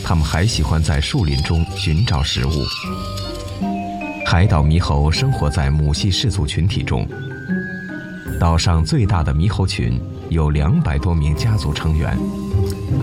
它们还喜欢在树林中寻找食物。海岛猕猴生活在母系氏族群体中，岛上最大的猕猴群有200多名家族成员。